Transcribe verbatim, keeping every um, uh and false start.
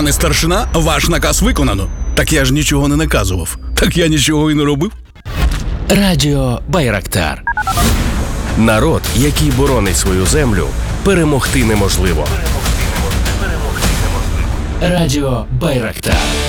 Пане старшина, ваш наказ виконано. Так я ж нічого не наказував. Так я нічого і не робив. Радіо Байрактар. Народ, який боронить свою землю, перемогти неможливо. Радіо Байрактар.